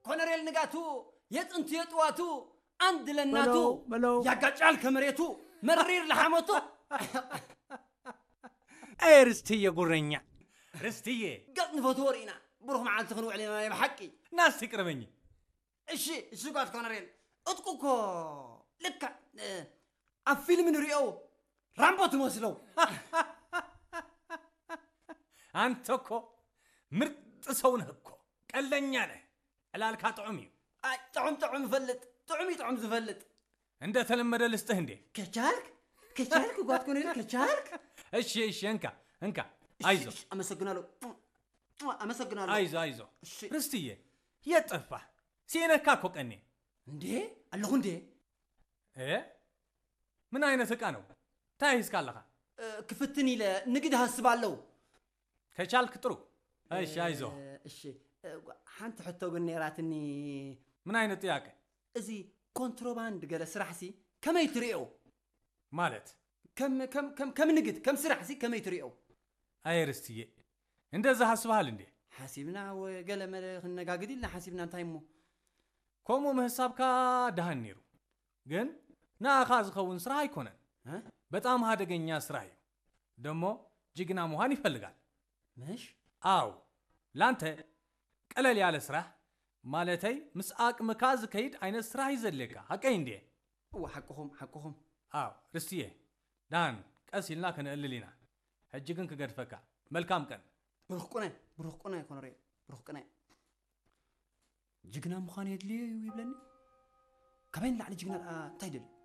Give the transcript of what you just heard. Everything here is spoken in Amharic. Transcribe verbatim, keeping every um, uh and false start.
كونريل نقاتو يتنت يطواتو عند لناتو يا قجال كمريتو مرير لحمتو اي رستيه قرنيا رستيه قد نفوتورينا بروح مع تخنوا علينا يا بحقي ناس تقربني اشي شو قالت كونريل اتقوكو لك افيلم نريو رامبو تمثلو انتكو مرت سونهكو قلنيا نه علالك طعمي اي طعم طعم فلت طعمي طعم زفلت انت تلمده لسته اندي كچالك كچالك قالت كونريل كچالك اشي اشي انكا انكا ايزو امسكنالو امسكنالو ايزو ايزو رستيه يطفى سينكاكو قني እንዴ አለሁ እንዴ እ ምን አይነት ዕቃ ነው ታይስ ካለካ ክፍትኒ ለንግድ ሐስባለሁ ከቻልክ ጥሩ እሺ አይዞ እሺ ሓንተ ሕቶ ግን ነራትኒ ምን አይነት ጥያቄ እዚ ኮንትሮባንድ ገለ ስራሕሲ ከመይ ትሪኦ ማለት ከም ከም ከም ከም ንግድ ከም ስራሕሲ ከመይ ትሪኦ አይርስትዬ እንደዛ ሐስባል እንዴ ሐሲብና ወገለ መለ ነጋግዲልና ሐሲብና እንታይሞ كومو محسابكا دهنيرو ግን ናኻዝ ኸውን ስራ አይኮነን በጣም ሀደገኛ ስራይ ደሞ ጅግና መሆን ይፈልጋል مش አው ላንተ ቀለል ያለ ስራ ማለተይ ምስአቅ መካዝ ከይድ አይነት ስራ ይዘለካ ሐቀይ እንዴ ወሐቅሁም ሐቅሁም አው ርስቲዬ ዳን ቀሲልና ከነልሊና ህጅግን ከገድፈካ መልካም ቀን ብሩክቁነ ብሩክቁነ ኮነሬ ብሩክቁነ جيجنا مخان يدلي ويبلني كمان لعلي جيجنا تايدل